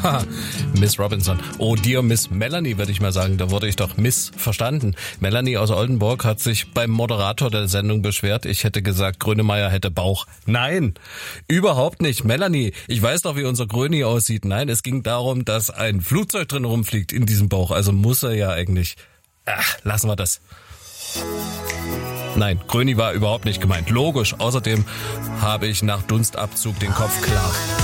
Miss Robinson. Oh, dear Miss Melanie, würde ich mal sagen. Da wurde ich doch missverstanden. Melanie aus Oldenburg hat sich beim Moderator der Sendung beschwert. Ich hätte gesagt, Grönemeyer hätte Bauch. Nein, überhaupt nicht. Melanie, ich weiß doch, wie unser Gröni aussieht. Nein, es ging darum, dass ein Flugzeug drin rumfliegt in diesem Bauch. Also muss er ja eigentlich. Ach, lassen wir das. Nein, Gröni war überhaupt nicht gemeint. Logisch. Außerdem habe ich nach Dunstabzug den Kopf klar.